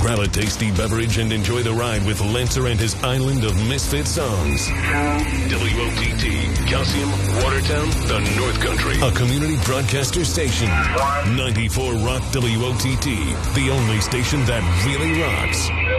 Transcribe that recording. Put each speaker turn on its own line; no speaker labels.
Grab a tasty beverage and enjoy the ride with Lancer and his island of misfit songs. WOTT, Calcium, Watertown, the North Country. A community broadcaster station. 94 Rock WOTT, the only station that really rocks.